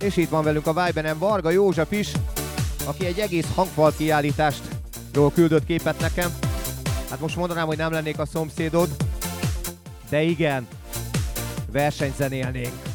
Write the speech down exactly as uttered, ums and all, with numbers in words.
És itt van velünk a Vibenen Varga József is, aki egy egész hangfal kiállítástról küldött képet nekem. Hát most mondanám, hogy nem lennék a szomszédod, de igen, versenyzenélnénk.